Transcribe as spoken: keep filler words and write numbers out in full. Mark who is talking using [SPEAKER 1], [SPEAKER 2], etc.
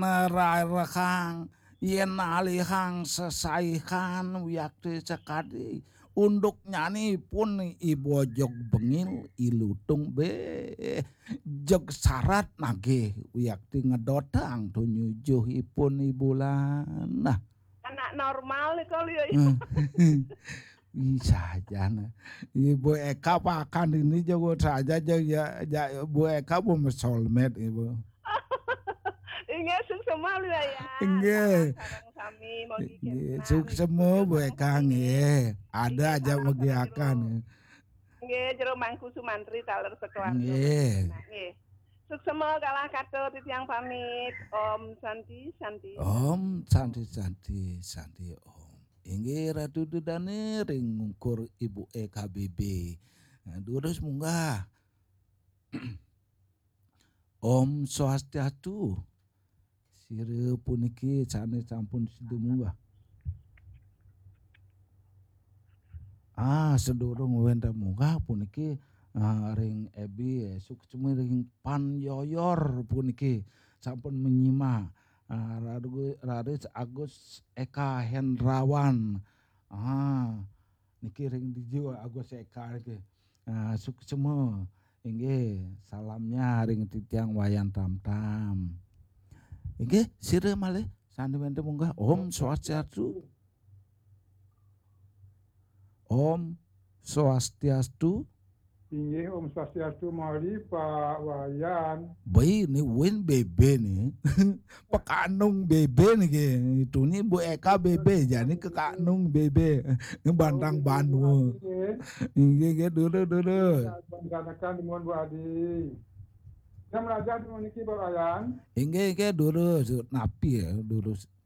[SPEAKER 1] panerakang yen alihang sesaihan wiakti cekadi unduk nyanyi pun ibu jog bengil ilutung be jog syarat nage wiakti ngedotang tu nyujuhipun ibulan nah
[SPEAKER 2] anak normal nih kalau ya
[SPEAKER 1] bisa aja nah. Ibu Eka pakan ini juga saja aja ya, ya Bu Eka bu soulmate ibu.
[SPEAKER 2] Inge sukses malu ya.
[SPEAKER 1] Nggih.
[SPEAKER 2] Sarang sami mau
[SPEAKER 1] Nggih,
[SPEAKER 2] dikena.
[SPEAKER 1] sukses mo Bu Eka nggih. Ada aja megiakan.
[SPEAKER 2] Nggih, jero Mangku Sumantri taler sekeluarga.
[SPEAKER 1] Nggih.
[SPEAKER 2] Nggih. Sukses mo kalah kato titiang pamit. Om Santi Santi.
[SPEAKER 1] Om Santi Santi Santi Om. Inggih Ratu Dudane ring ngukur Ibu E K B B. Nah, durus munggah. Om Swastiastu. Sire puniki sane sampun sidu munggah. Ah, sedurung wenda munggah puniki uh, ring Ebi sukcumi ring Pan Yoyor puniki sampun menyimak. Uh, Raris Agus Eka Hendrawan. Ah, niki ring dijo Agus Eka niki. Uh, suksema inggih salamnya ring titiang wayan tam-tam. Inggih sire malih sandi wente munggah Om Swastiastu. Om Swastiastu.
[SPEAKER 3] Inggih Om Swastiastu mari Pak Wayan.
[SPEAKER 1] Bayi ini win bebe nih. Pekanung bebe nih itu nih Bu Eka bebe jadi ke kanung bebe ngebantang Bandung. Inggih dulu dulu.
[SPEAKER 3] Bangkanakan dengan Bu Adi. Jam raja di niki Pak Wayan.
[SPEAKER 1] Inggih inggih dulu napi ya dulu